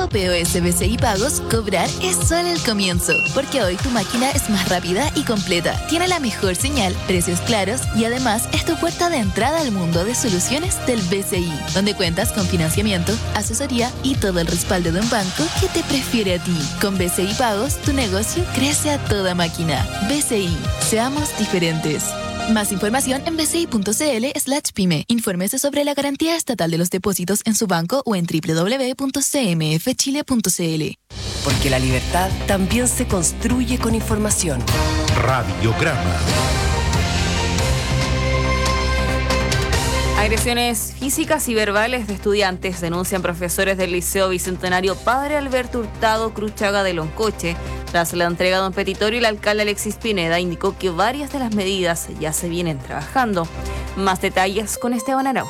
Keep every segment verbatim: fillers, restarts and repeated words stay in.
nuevo P O S B C I Pagos, cobrar es solo el comienzo, porque hoy tu máquina es más rápida y completa, tiene la mejor señal, precios claros y además es tu puerta de entrada al mundo de soluciones del B C I, donde cuentas con financiamiento, asesoría y todo el respaldo de un banco que te prefiere a ti. Con B C I Pagos, tu negocio crece a toda máquina. B C I, seamos diferentes. Más información en bci.cl slash pyme. Infórmese sobre la garantía estatal de los depósitos en su banco o en doble u doble u doble u punto c m f chile punto c l. Porque la libertad también se construye con información. Radiograma. Agresiones físicas y verbales de estudiantes denuncian profesores del Liceo Bicentenario Padre Alberto Hurtado Cruchaga de Loncoche. Tras la entrega de un petitorio, el alcalde Alexis Pineda indicó que varias de las medidas ya se vienen trabajando. Más detalles con Esteban Arauz.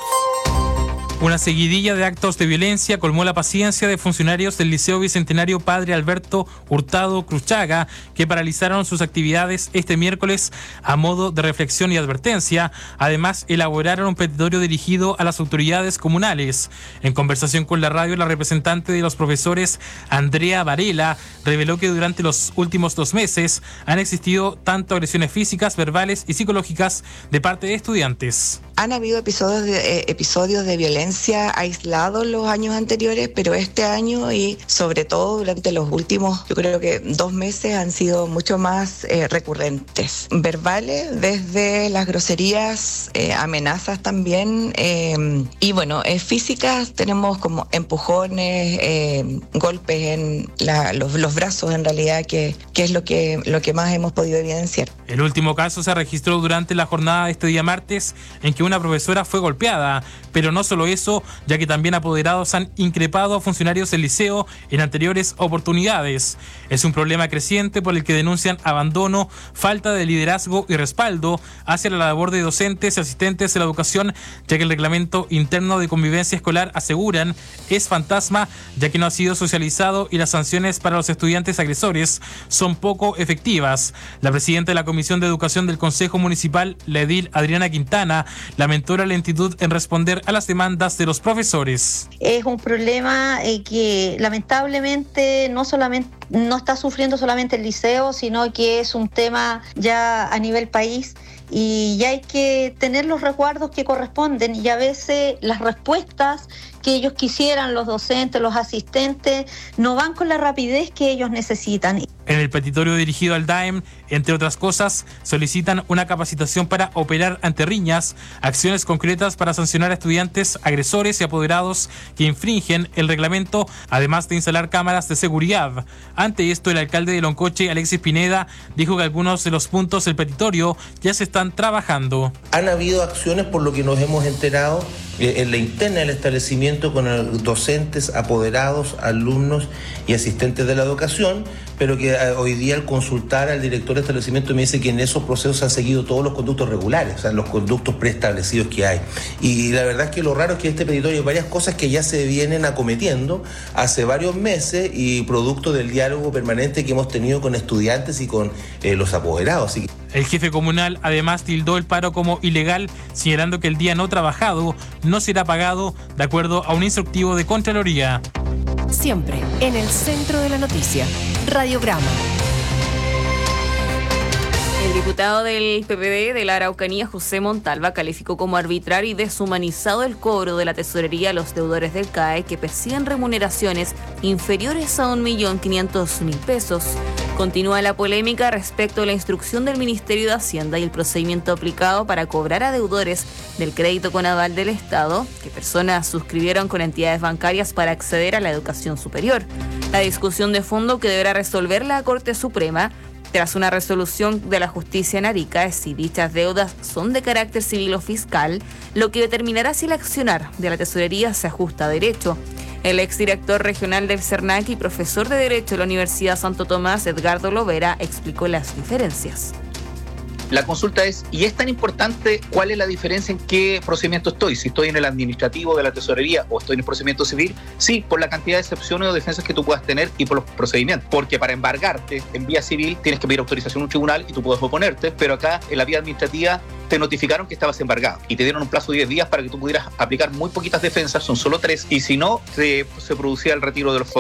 Una seguidilla de actos de violencia colmó la paciencia de funcionarios del Liceo Bicentenario Padre Alberto Hurtado Cruchaga, que paralizaron sus actividades este miércoles a modo de reflexión y advertencia. Además, elaboraron un petitorio dirigido a las autoridades comunales. En conversación con la radio, la representante de los profesores, Andrea Varela, reveló que durante los últimos dos meses han existido tanto agresiones físicas, verbales y psicológicas de parte de estudiantes. Han habido episodios de, eh, episodios de violencia aislados los años anteriores, pero este año y sobre todo durante los últimos, yo creo que dos meses han sido mucho más eh, recurrentes. Verbales, desde las groserías, eh, amenazas también, eh, y bueno, eh, físicas tenemos como empujones, eh, golpes en la, los, los brazos en realidad, que, que es lo que, lo que más hemos podido evidenciar. El último caso se registró durante la jornada de este día martes, en que una profesora fue golpeada, pero no solo eso, ya que también apoderados han increpado a funcionarios del liceo en anteriores oportunidades. Es un problema creciente por el que denuncian abandono, falta de liderazgo y respaldo hacia la labor de docentes y asistentes de la educación, ya que el reglamento interno de convivencia escolar, aseguran, es fantasma, ya que no ha sido socializado y las sanciones para los estudiantes agresores son poco efectivas. La presidenta de la Comisión de Educación del Consejo Municipal, la edil Adriana Quintana, lamentó la lentitud en responder a las demandas de los profesores. Es un problema eh, que lamentablemente no solamente no está sufriendo solamente el liceo, sino que es un tema ya a nivel país, y ya hay que tener los resguardos que corresponden, y a veces las respuestas que ellos quisieran, los docentes, los asistentes, no van con la rapidez que ellos necesitan. En el petitorio dirigido al D A E M, entre otras cosas, solicitan una capacitación para operar ante riñas, acciones concretas para sancionar a estudiantes, agresores y apoderados que infringen el reglamento, además de instalar cámaras de seguridad. Ante esto, el alcalde de Loncoche, Alexis Pineda, dijo que algunos de los puntos del petitorio ya se están trabajando. Han habido acciones, por lo que nos hemos enterado, en la interna del establecimiento con docentes, apoderados, alumnos y asistentes de la educación, pero que hoy día al consultar al director de establecimiento me dice que en esos procesos se han seguido todos los conductos regulares, o sea, los conductos preestablecidos que hay. Y la verdad es que lo raro es que este petitorio hay varias cosas que ya se vienen acometiendo hace varios meses y producto del diálogo permanente que hemos tenido con estudiantes y con eh, los apoderados. Así que... El jefe comunal además tildó el paro como ilegal, señalando que el día no trabajado no será pagado de acuerdo a un instructivo de Contraloría. Siempre en el centro de la noticia. Radiograma. El diputado del P P D de la Araucanía, José Montalva, calificó como arbitrario y deshumanizado el cobro de la tesorería a los deudores del C A E que perciben remuneraciones inferiores a un millón quinientos mil pesos. Continúa la polémica respecto a la instrucción del Ministerio de Hacienda y el procedimiento aplicado para cobrar a deudores del crédito con aval del Estado, que personas suscribieron con entidades bancarias para acceder a la educación superior. La discusión de fondo que deberá resolver la Corte Suprema tras una resolución de la justicia en Arica es si dichas deudas son de carácter civil o fiscal, lo que determinará si el accionar de la tesorería se ajusta a derecho. El exdirector regional del CERNAC y profesor de Derecho de la Universidad Santo Tomás, Edgardo Lovera, explicó las diferencias. La consulta es, ¿y es tan importante cuál es la diferencia en qué procedimiento estoy? Si estoy en el administrativo de la tesorería o estoy en el procedimiento civil. Sí, por la cantidad de excepciones o defensas que tú puedas tener y por los procedimientos. Porque para embargarte en vía civil tienes que pedir autorización a un tribunal y tú puedes oponerte, pero acá en la vía administrativa te notificaron que estabas embargado y te dieron un plazo de diez días para que tú pudieras aplicar muy poquitas defensas, son solo tres, y si no, se, se producía el retiro de los fondos.